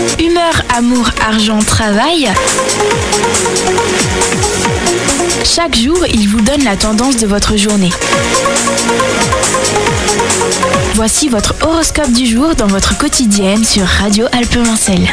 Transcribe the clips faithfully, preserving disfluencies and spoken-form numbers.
Humeur, amour, argent, travail. Chaque jour, il vous donne la tendance de votre journée. Voici votre horoscope du jour dans votre quotidienne sur Radio Alpes-Mancel.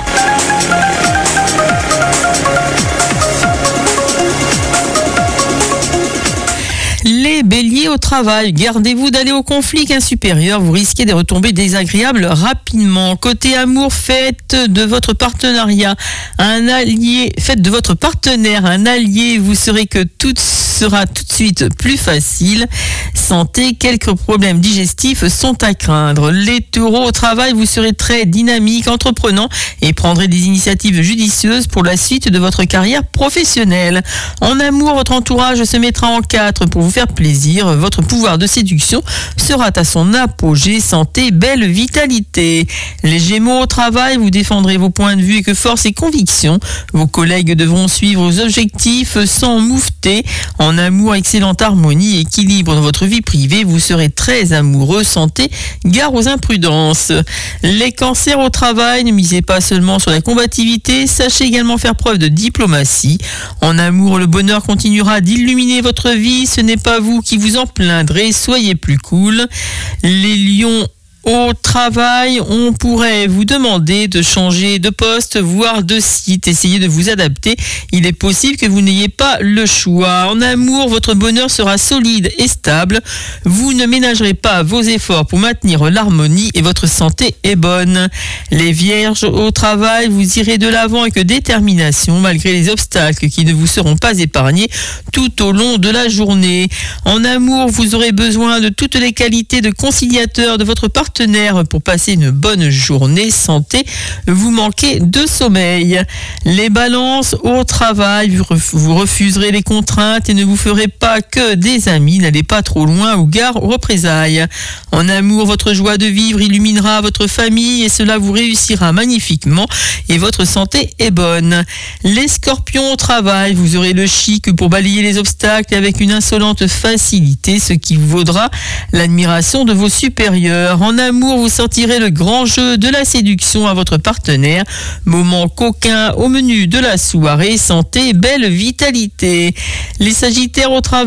Les béliers au travail, gardez-vous d'aller au conflit qu'un supérieur, vous risquez des retombées désagréables rapidement. Côté amour, faites de votre partenariat un allié, faites de votre partenaire un allié, vous saurez que tout sera tout de suite plus facile. Santé, quelques problèmes digestifs sont à craindre. Les taureaux au travail, vous serez très dynamique, entreprenant et prendrez des initiatives judicieuses pour la suite de votre carrière professionnelle. En amour, votre entourage se mettra en quatre pour vous faire plaisir. Votre pouvoir de séduction sera à son apogée. Santé, belle vitalité. Les gémeaux au travail, vous défendrez vos points de vue avec force et conviction. Vos collègues devront suivre vos objectifs sans moufter. En amour, excellente harmonie, équilibre dans votre vie privée, vous serez très amoureux. Santé, gare aux imprudences. Les cancers au travail, ne misez pas seulement sur la combativité, sachez également faire preuve de diplomatie. En amour, le bonheur continuera d'illuminer votre vie, ce n'est pas vous qui vous en plaindrez, soyez plus cool. Les lions au travail, on pourrait vous demander de changer de poste, voire de site. Essayez de vous adapter. Il est possible que vous n'ayez pas le choix. En amour, votre bonheur sera solide et stable. Vous ne ménagerez pas vos efforts pour maintenir l'harmonie et votre santé est bonne. Les vierges au travail, vous irez de l'avant avec détermination malgré les obstacles qui ne vous seront pas épargnés tout au long de la journée. En amour, vous aurez besoin de toutes les qualités de conciliateur de votre partenaire pour passer une bonne journée. Santé, vous manquez de sommeil. Les balances au travail, vous refuserez les contraintes et ne vous ferez pas que des amis. N'allez pas trop loin ou gare aux représailles. En amour, votre joie de vivre illuminera votre famille et cela vous réussira magnifiquement et votre santé est bonne. Les scorpions au travail, vous aurez le chic pour balayer les obstacles avec une insolente facilité, ce qui vous vaudra l'admiration de vos supérieurs. En amour, vous sortirez le grand jeu de la séduction à votre partenaire. Moment coquin au menu de la soirée. Santé, belle vitalité. Les sagittaires au travail.